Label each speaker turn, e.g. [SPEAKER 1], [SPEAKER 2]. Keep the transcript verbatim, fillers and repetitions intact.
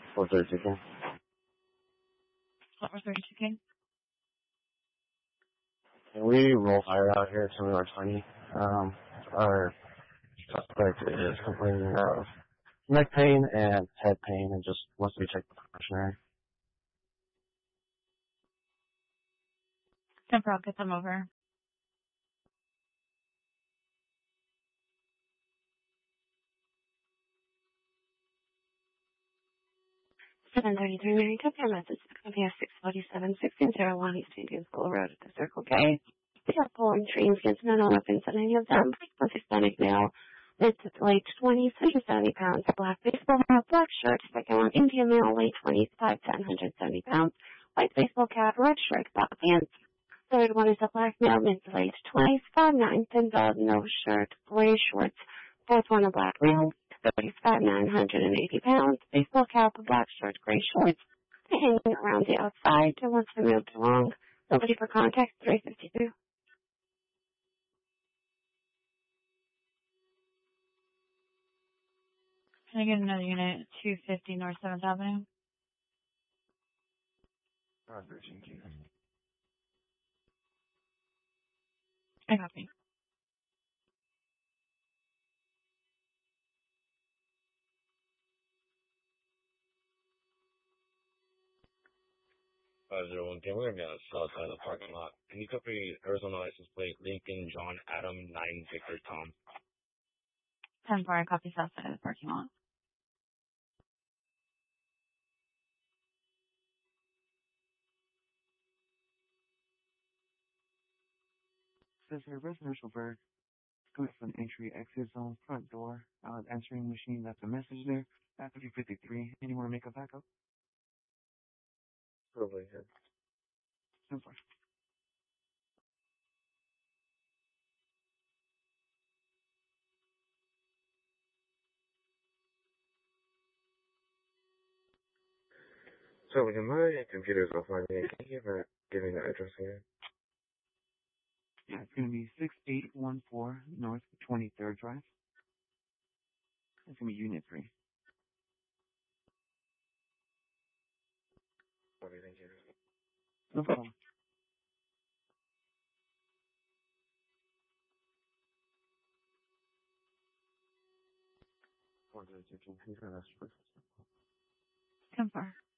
[SPEAKER 1] four thirty-two King.
[SPEAKER 2] four thirty-two King.
[SPEAKER 1] Can we roll fire out here to our twenty? Um, our suspect is complaining of neck pain and head pain and just wants to be checked with the precautionary.
[SPEAKER 2] Temper, I'll get them over.
[SPEAKER 3] seven thirty-three Mary Tucker, message P S six forty-seven, sixteen oh one East Indian School Road at the Circle K. We have pulling trains, incidental weapons, and any of them. Plus Hispanic male. It's late twenties, one hundred seventy pounds. Black baseball hat, black shirt. Second one, Indian male, late twenties, five ten, one hundred seventy pounds. White baseball cap, red shirt, black pants. Third one is a black male, mid to late twenties, five nine, thin belt, no shirt, gray shorts. Fourth one, a black male, thirty-five, nine hundred eighty pounds. Baseball cap, a black shirt, gray shorts. Hanging around the outside. It wants to move along. Nobody for contact, three fifty-two.
[SPEAKER 2] Can I get another unit, two fifty North seventh Avenue?
[SPEAKER 1] four thirteen King.
[SPEAKER 2] I copy.
[SPEAKER 4] five zero one King, we're going to be on the south side of the parking lot. Can you copy Arizona license plate Lincoln John Adam nine Victor Tom?
[SPEAKER 2] ten four, I copy south side of the parking lot.
[SPEAKER 5] Says here, residential bird. Coming from entry, exit zone, front door. Uh, answering machine left a message there. At fifty fifty-three. Anyone to make a backup?
[SPEAKER 1] Probably here.
[SPEAKER 5] ten four.
[SPEAKER 1] So when my computer's offline, can you give, a, give me the address again?
[SPEAKER 5] Yeah, it's going to be six eight one four North twenty-third Drive. It's going to be Unit three.
[SPEAKER 1] What do you think here?
[SPEAKER 5] No problem.
[SPEAKER 1] four thirty-two King. He's going to ask for
[SPEAKER 2] ten four.